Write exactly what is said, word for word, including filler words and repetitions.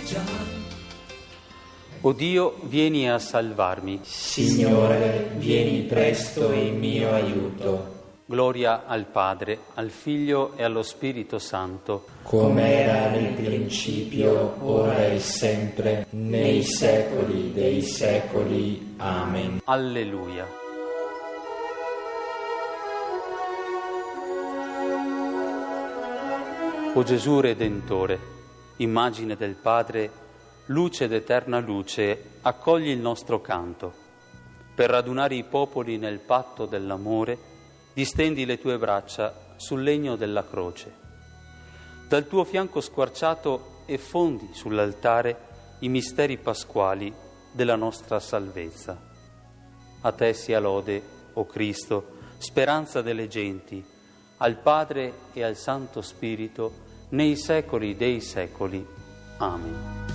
O Dio, vieni a salvarmi. Signore, vieni presto in mio aiuto. Gloria al Padre, al Figlio e allo Spirito Santo. Come era nel principio, ora e sempre, nei secoli dei secoli. Amen. Alleluia. O Gesù Redentore, immagine del Padre, luce d'eterna luce, accogli il nostro canto. Per radunare i popoli nel patto dell'amore, distendi le tue braccia sul legno della croce. Dal tuo fianco squarciato effondi sull'altare i misteri pasquali della nostra salvezza. A te sia lode, o Cristo, speranza delle genti, al Padre e al Santo Spirito, nei secoli dei secoli. Amen.